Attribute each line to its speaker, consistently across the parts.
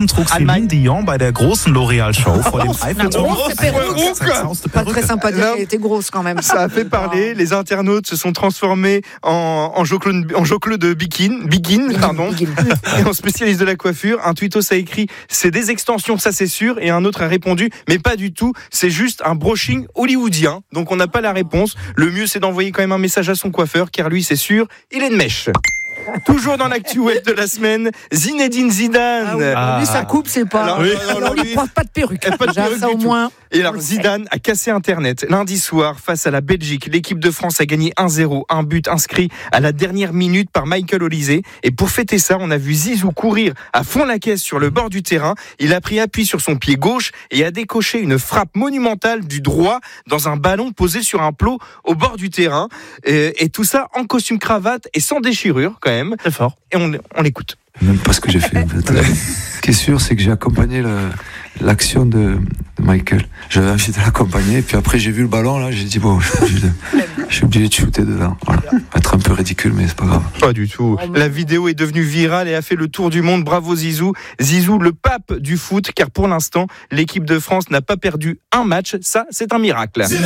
Speaker 1: trug Celine Dion bei der großen L'Oréal-Show vor dem Eiffelturm.
Speaker 2: Pas très sympa, elle était grosse quand même.
Speaker 3: Ça a fait parler, les internautes se sont transformés en jocleux de bikini, et en spécialiste de la coiffure. Un tweetos a écrit « C'est des extensions, ça c'est sûr », et un autre a répondu « Mais pas du tout, c'est juste un brushing hollywoodien ». Donc on n'a pas la réponse. Le mieux c'est d'envoyer quand même un message à son coiffeur, car lui c'est sûr, il est de mèche. Toujours dans l'actu web de la semaine, Zinedine Zidane.
Speaker 2: Lui, sa coupe, c'est pas. Alors, lui, il ne porte pas de perruque.
Speaker 3: Pas de perruque
Speaker 2: ça, au moins.
Speaker 3: Et alors, Zidane a cassé Internet. Lundi soir, face à la Belgique, l'équipe de France a gagné 1-0. Un but inscrit à la dernière minute par Michael Olise. Et pour fêter ça, on a vu Zizou courir à fond la caisse sur le bord du terrain. Il a pris appui sur son pied gauche et a décoché une frappe monumentale du droit dans un ballon posé sur un plot au bord du terrain. Et tout ça en costume cravate et sans déchirure, quand même.
Speaker 1: Très fort.
Speaker 3: Et on l'écoute.
Speaker 4: Même pas ce que j'ai fait en fait. Ce qui est sûr, c'est que j'ai accompagné l'action de Michael. J'avais envie de l'accompagner, et puis après j'ai vu le ballon là, j'ai dit bon, je suis obligé de shooter dedans. Voilà. Être un peu ridicule, mais c'est pas grave.
Speaker 3: Pas du tout. La vidéo est devenue virale et a fait le tour du monde. Bravo Zizou. Zizou, le pape du foot, car pour l'instant, l'équipe de France n'a pas perdu un match. Ça, c'est un miracle. Et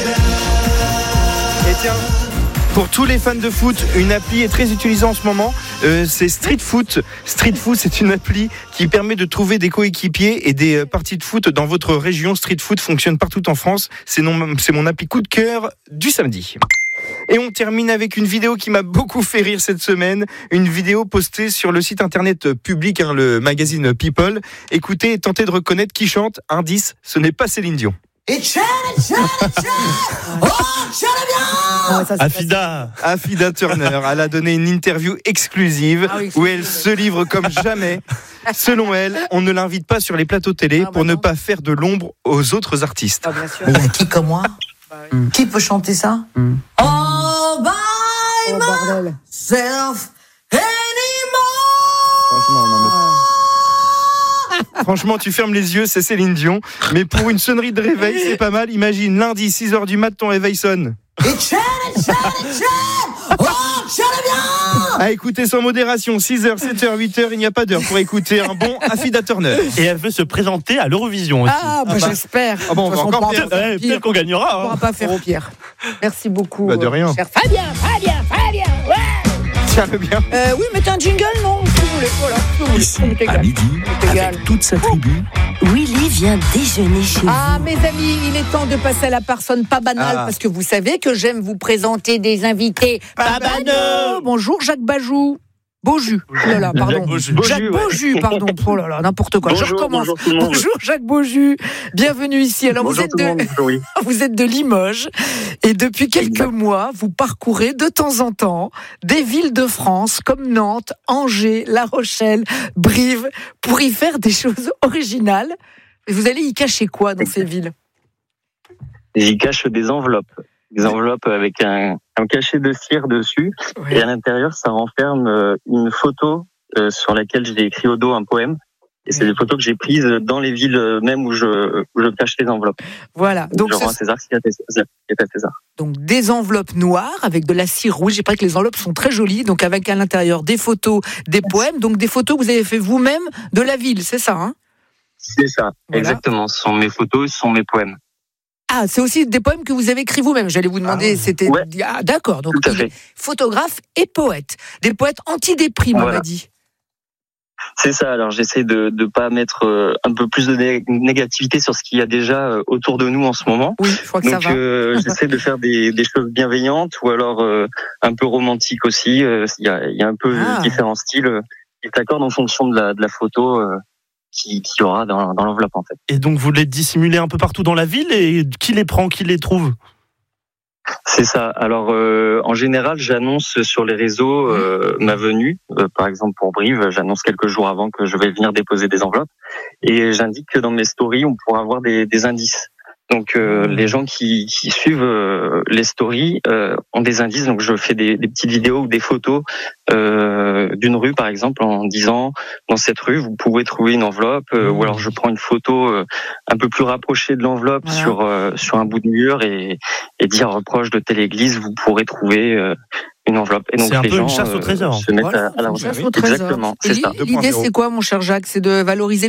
Speaker 3: tiens, pour tous les fans de foot, une appli est très utilisée en ce moment, c'est Street Foot. Street Foot, c'est une appli qui permet de trouver des coéquipiers et des parties de foot dans votre région. Street Foot fonctionne partout en France. C'est mon appli coup de cœur du samedi. Et on termine avec une vidéo qui m'a beaucoup fait rire cette semaine. Une vidéo postée sur le site internet public, le magazine People. Écoutez et tentez de reconnaître qui chante. Indice, ce n'est pas Céline Dion. Afida Turner, elle a donné une interview exclusive où elle se livre comme jamais. Selon elle, on ne l'invite pas sur les plateaux télé pour ne pas faire de l'ombre aux autres artistes.
Speaker 5: Qui comme moi Qui peut chanter ça All by myself anymore.
Speaker 3: Franchement, tu fermes les yeux, c'est Céline Dion. Mais pour une sonnerie de réveil, c'est pas mal. Imagine, lundi, 6h du mat, ton réveil sonne. À écouter sans modération, 6h, 7h, 8h, il n'y a pas d'heure pour écouter un bon Afida Turner.
Speaker 1: Et elle veut se présenter à l'Eurovision aussi.
Speaker 2: J'espère.
Speaker 3: On va encore pire.
Speaker 1: Peut-être qu'on gagnera.
Speaker 2: On ne pourra pas faire pire. Merci beaucoup.
Speaker 3: De rien.
Speaker 2: Cher Fabien, ouais.
Speaker 3: Tiens-le bien.
Speaker 2: Oui, mettez un jingle, non, si vous voulez. Voilà.
Speaker 6: Ici, à midi, avec toute sa tribu,
Speaker 7: Willy vient déjeuner chez vous.
Speaker 2: Mes amis, il est temps de passer à la personne pas banale, parce que vous savez que j'aime vous présenter des invités pas banaux. Bonjour Jacques Bajou. Beaujus. Oh là là, pardon. Jacques Beaujus, pardon. Oh là là, n'importe quoi.
Speaker 8: Bonjour,
Speaker 2: je recommence.
Speaker 8: Bonjour
Speaker 2: Jacques Beaujus. Bienvenue ici. Alors
Speaker 8: bonjour
Speaker 2: vous êtes de Limoges et depuis quelques mois, vous parcourez de temps en temps des villes de France comme Nantes, Angers, La Rochelle, Brive pour y faire des choses originales. Et vous allez y cacher quoi dans ces villes ?
Speaker 8: J'y cache des enveloppes avec un cachet de cire dessus. Oui. Et à l'intérieur, ça renferme une photo sur laquelle j'ai écrit au dos un poème. Et c'est des photos que j'ai prises dans les villes même où je cache les enveloppes.
Speaker 2: Voilà.
Speaker 8: Donc je rends à César ce qui est à César.
Speaker 2: Donc des enveloppes noires avec de la cire rouge. Il paraît que les enveloppes sont très jolies. Donc avec à l'intérieur des photos, des poèmes. Donc des photos que vous avez fait vous-même de la ville, c'est ça, hein ?
Speaker 8: C'est ça, voilà. Exactement. Ce sont mes photos, ce sont mes poèmes.
Speaker 2: Ah, c'est aussi des poèmes que vous avez écrits vous-même. J'allais vous demander, c'était...
Speaker 8: Ouais.
Speaker 2: Ah, d'accord. Donc,
Speaker 8: tout à fait.
Speaker 2: Photographe et poète. Des poètes anti-déprime, voilà. On m'a dit.
Speaker 8: C'est ça. Alors, j'essaie de pas mettre un peu plus de négativité sur ce qu'il y a déjà autour de nous en ce moment.
Speaker 2: Oui, je crois que
Speaker 8: donc,
Speaker 2: ça va.
Speaker 8: J'essaie de faire des choses bienveillantes ou alors un peu romantiques aussi. Il y a un peu différents styles qui s'accordent en fonction de la photo qui aura dans l'enveloppe en fait.
Speaker 1: Et donc vous les dissimulez un peu partout dans la ville et qui les prend, qui les trouve ?
Speaker 8: C'est ça. Alors en général, j'annonce sur les réseaux ma venue. Par exemple pour Brive, j'annonce quelques jours avant que je vais venir déposer des enveloppes et j'indique que dans mes stories, on pourra avoir des indices. Donc les gens qui suivent les stories ont des indices. Donc je fais des petites vidéos ou des photos d'une rue par exemple en disant dans cette rue vous pouvez trouver une enveloppe ou alors je prends une photo un peu plus rapprochée de l'enveloppe sur un bout de mur et dire proche de telle église vous pourrez trouver une enveloppe. Et donc
Speaker 1: c'est un
Speaker 8: les
Speaker 1: peu
Speaker 8: gens
Speaker 1: une chasse au trésor.
Speaker 8: se mettent à la recherche. Exactement.
Speaker 2: Et l'idée c'est quoi mon cher Jacques ? C'est de valoriser